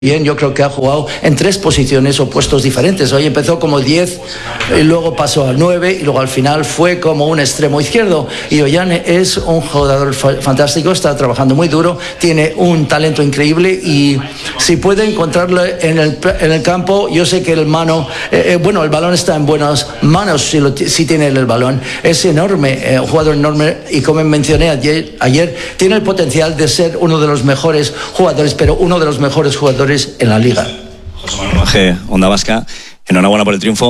Bien, yo creo que ha jugado en 3 posiciones o puestos diferentes. Hoy empezó como 10, y luego pasó a 9 y luego al final fue como un extremo izquierdo. Y Ollán es un jugador fantástico, está trabajando muy duro, tiene un talento increíble y si puede encontrarlo en el campo, yo sé que el balón está en buenas manos si tiene el balón. Es enorme, un jugador enorme y como mencioné ayer, tiene el potencial de ser uno de los mejores jugadores, pero uno de los mejores jugadores en la liga. José Manuel Monge, Onda Vasca, enhorabuena por el triunfo.